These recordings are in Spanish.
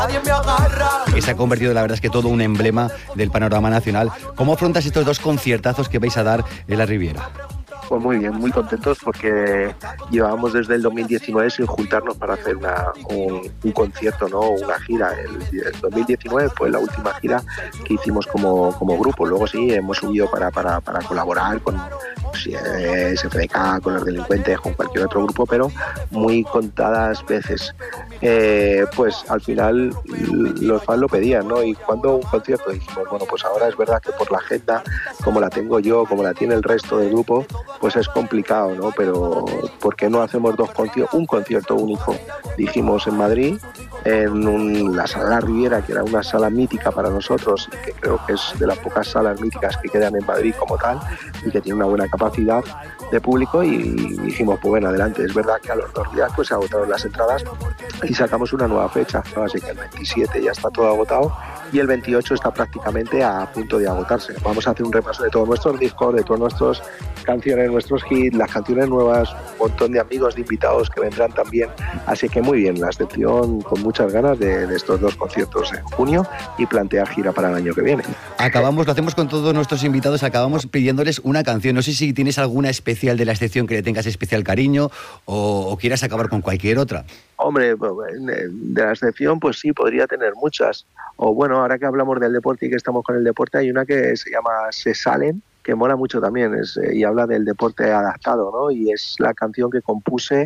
Que se ha convertido, la verdad es que todo un emblema del panorama nacional. ¿Cómo afrontas estos dos conciertazos que vais a dar en la Riviera? Pues muy bien, muy contentos porque llevábamos desde el 2019 sin juntarnos para hacer un concierto, ¿no? Una gira. El 2019 fue la última gira que hicimos como grupo. Luego sí, hemos subido para colaborar con SFDK, con los delincuentes, con cualquier otro grupo, pero muy contadas veces. Pues al final los fans lo pedían, ¿no? Y cuando un concierto dijimos, bueno, pues ahora es verdad que por la agenda, como la tengo yo, como la tiene el resto del grupo, pues es complicado, ¿no? Pero ¿por qué no hacemos un concierto único? Dijimos en Madrid, en la Sala La Riviera, que era una sala mítica para nosotros y que creo que es de las pocas salas míticas que quedan en Madrid como tal y que tiene una buena capacidad de público, y dijimos, pues bueno, adelante. Es verdad que a los 2 días pues se agotaron las entradas y sacamos una nueva fecha, ¿no? Así que el 27 ya está todo agotado y el 28 está prácticamente a punto de agotarse. Vamos a hacer un repaso de todos nuestros discos, de todas nuestras canciones, nuestros hits, las canciones nuevas, un montón de amigos, de invitados que vendrán también. Así que muy bien, la excepción con muchas ganas de estos 2 conciertos en junio y plantear gira para el año que viene. Lo hacemos con todos nuestros invitados, acabamos pidiéndes una canción. No sé si tienes alguna especial de la excepción que le tengas especial cariño o quieras acabar con cualquier otra. Hombre, de la excepción pues sí, podría tener muchas. O bueno, ahora que hablamos del deporte y que estamos con el deporte, hay una que se llama Se Salen, que mola mucho también, y habla del deporte adaptado, ¿no? Y es la canción que compuse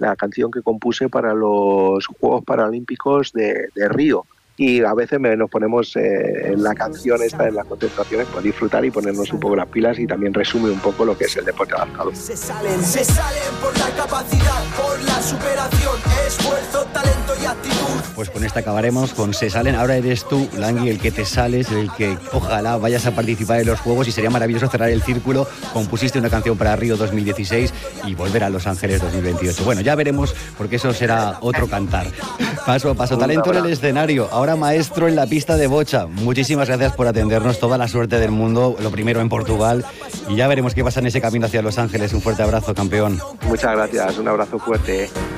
para los Juegos Paralímpicos de Río. Y a veces nos ponemos en la canción esta, en las concentraciones, para disfrutar y ponernos un poco las pilas, y también resume un poco lo que es el deporte adaptado. Se salen por la capacidad, por la superación, esfuerzo, talento y actitud. Pues con esta acabaremos, con Se Salen. Ahora eres tú, Langui, el que te sales, el que ojalá vayas a participar en los Juegos, y sería maravilloso cerrar el círculo. Compusiste una canción para Río 2016 y volver a Los Ángeles 2028. Bueno, ya veremos, porque eso será otro cantar. Paso a paso, talento en el escenario. Ahora maestro en la pista de bocha. Muchísimas gracias por atendernos, toda la suerte del mundo, lo primero en Portugal, y ya veremos qué pasa en ese camino hacia Los Ángeles. Un fuerte abrazo, campeón. Muchas gracias, un abrazo fuerte.